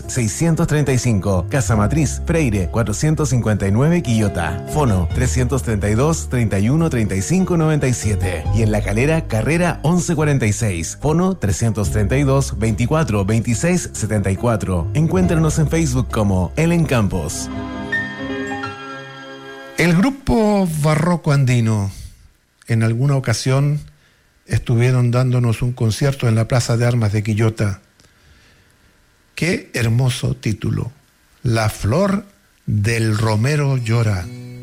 635. Casa Matriz Freire 459 Quillota. Fono 332 31 35 97. Y en La Calera Carrera 1146. Fono 332 24 26 74. Encuéntranos en Facebook como Elen Campos. El grupo Barroco Andino en alguna ocasión estuvieron dándonos un concierto en la Plaza de Armas de Quillota. Qué hermoso título. La flor del romero llora.